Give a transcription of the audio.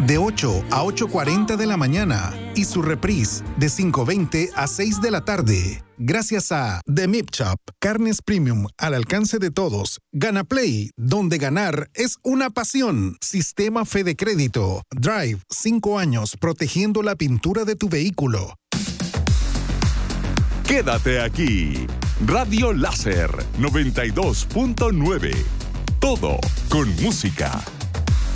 de 8 a 8:40 de la mañana y su reprise de 5:20 a 6 de la tarde. Gracias a The Meat Shop, carnes premium al alcance de todos. Gana Play, donde ganar es una pasión. Sistema Fede Crédito. Drive, 5 años protegiendo la pintura de tu vehículo. Quédate aquí. Radio Láser 92.9. Todo con música.